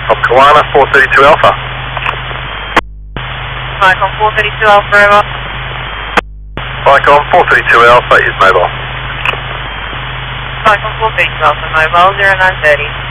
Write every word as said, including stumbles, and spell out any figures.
From Kiwana, four thirty-two Alpha. Micron four thirty-two Alpha, over. Micron four thirty-two Alpha is mobile. Micron four thirty-two Alpha, mobile, zero nine thirty.